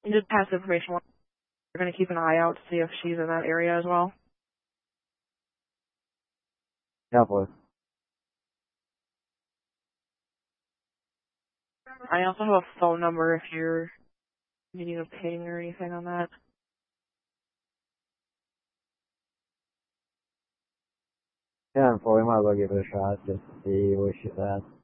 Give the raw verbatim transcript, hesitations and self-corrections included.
Just pass information. We're going to keep an eye out to see if she's in that area as well. Yeah, boys. I also have a phone number if you're needing a ping or anything on that. Yeah, well, we might as well give it a shot just to see where she's at.